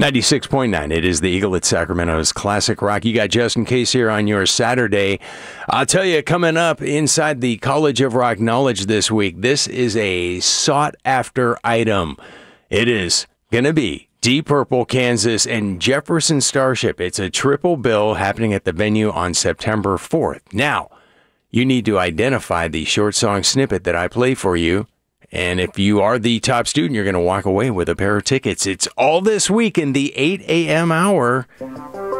96.9. It is the Eagle at Sacramento's Classic Rock. You got Justin Case here on your Saturday. I'll tell you, coming up inside the College of Rock Knowledge this week, this is a sought-after item. It is going to be Deep Purple, Kansas, and Jefferson Starship. It's a triple bill happening at the venue on September 4th. Now, you need to identify the short song snippet that I play for you. And if you are the top student, you're going to walk away with a pair of tickets. It's all this week in the 8 a.m. hour.